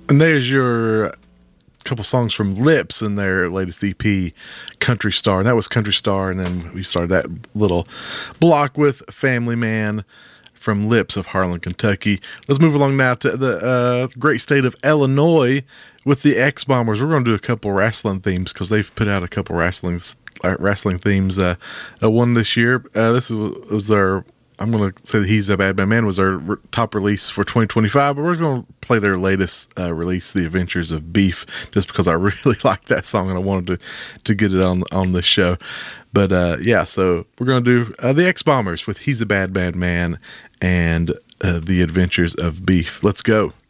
And there's your couple songs from Lips in their latest EP, Country Star. And that was Country Star. And then we started that little block with Family Man from Lips of Harlan, Kentucky. Let's move along now to the great state of Illinois with the X Bombers. We're going to do a couple wrestling themes because they've put out a couple wrestling themes. One this year. This was their, I'm going to say that He's a Bad Bad Man was their top release for 2025, but we're going to play their latest release, The Adventures of Beef, just because I really like that song and I wanted to get it on the show. But yeah, so we're going to do the X Bombers with He's a Bad Bad Man and The Adventures of Beef. Let's go.